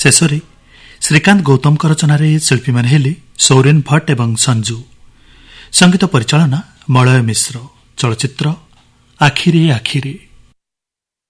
ଶେଷରେ ଶ୍ରୀକାନ୍ତ ଗୌତମଙ୍କ ରଚନାରେ ଶିଳ୍ପୀମାନେ ହେଲେ ସୌରେନ୍ ଭଟ୍ଟ ଏବଂ ସଞ୍ଜୁ। ସଙ୍ଗୀତ ପରିଚାଳନା ମଳୟ ମିଶ୍ର। ଚଳଚ୍ଚିତ୍ର ଆଖିରେ ଆଖିରେ।